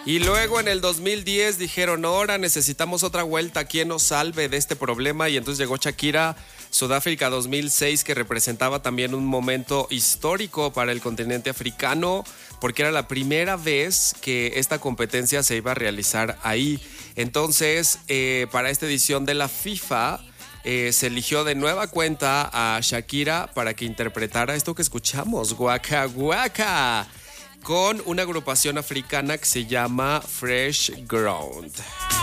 Y luego en el 2010 dijeron, ahora necesitamos otra vuelta, ¿quién nos salve de este problema? Y entonces llegó Shakira, Sudáfrica 2006, que representaba también un momento histórico para el continente africano, porque era la primera vez que esta competencia se iba a realizar ahí. Entonces, para esta edición de la FIFA, se eligió de nueva cuenta a Shakira para que interpretara esto que escuchamos, Waka Waka, con una agrupación africana que se llama Fresh Ground.